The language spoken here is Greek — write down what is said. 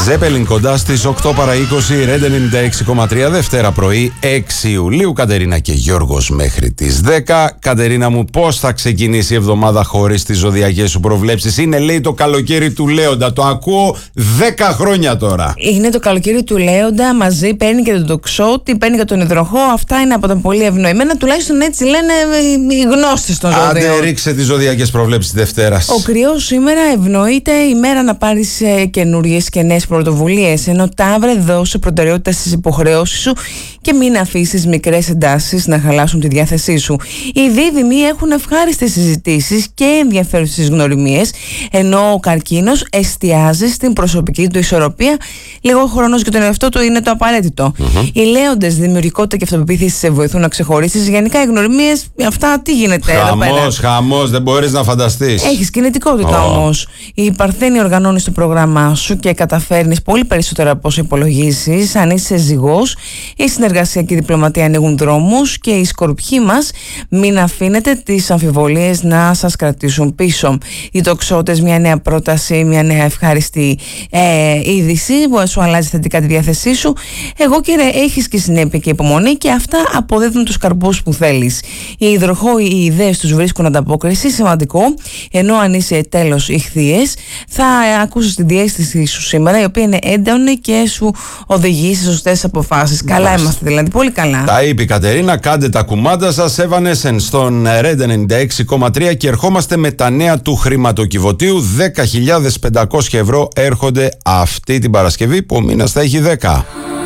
Ζέπελιν κοντά στις 8 παρά 20, Ρέντε 96,3, Δευτέρα πρωί 6 Ιουλίου. Κατερίνα και Γιώργος μέχρι τις 10. Κατερίνα μου, πώς θα ξεκινήσει η εβδομάδα χωρίς τις ζωδιακές σου προβλέψεις? Είναι, λέει, το καλοκαίρι του Λέοντα. Το ακούω 10 χρόνια τώρα. Είναι το καλοκαίρι του Λέοντα, μαζί παίρνει και τον τοξότη, παίρνει και τον υδροχό. Αυτά είναι από τα πολύ ευνοημένα, τουλάχιστον έτσι λένε οι γνώστες των ζωδίων. Άντε, ρίξε τις ζωδιακές προβλέψεις Δευτέρας. Ο Κρυός σήμερα ευνοείται η μέρα να πάρεις καινούριες και νέες πρωτοβουλίες, ενώ Ταύρε, δώσε προτεραιότητα στις υποχρεώσεις σου και μην αφήσεις μικρές εντάσεις να χαλάσουν τη διάθεσή σου. Οι Δίδυμοι έχουν ευχάριστες συζητήσεις και ενδιαφέρουσες γνωριμίες, ενώ ο Καρκίνος εστιάζει στην προσωπική του ισορροπία. Λίγο χρόνος για τον εαυτό του είναι το απαραίτητο. Οι Λέοντες, δημιουργικότητα και αυτοπεποίθηση σε βοηθούν να ξεχωρίσεις. Γενικά οι γνωριμίες, αυτά τι γίνεται εδώ πέρα? Χαμός, δεν μπορείς να φανταστείς. Έχεις κινητικότητα όμως. Η Παρθένη οργανώνει το πρόγραμμά σου και καταφέρνεις πολύ περισσότερα από όσο υπολογίζεις. Αν είσαι ζυγός, η συνεργασία και η διπλωματία ανοίγουν δρόμους, και οι Σκορπιοί μας, μην αφήνετε τις αμφιβολίες να σας κρατήσουν πίσω. Οι Τοξότες, μια νέα πρόταση, μια νέα ευχάριστη είδηση που σου αλλάζει θετικά τη διάθεσή σου. Εγώ, κύριε, έχεις και συνέπεια και υπομονή, και αυτά αποδίδουν τους καρπούς που θέλεις. Οι Υδροχόοι, οι ιδέες τους βρίσκουν ανταπόκριση, σημαντικό. Ενώ αν είσαι τέλος Ιχθύες, θα ακούσεις τη διέστηση σου σήμερα, η οποία είναι έντονη και σου οδηγεί σε σωστές αποφάσεις. Καλά είμαστε δηλαδή, πολύ καλά. Τα είπε η Κατερίνα, κάντε τα κουμάντα σας. Evanescence στον Ρέντε 96,3 και ερχόμαστε με τα νέα του χρηματοκιβωτίου. 10.500 ευρώ έρχονται αυτή την Παρασκευή που ο μήνας θα έχει 10.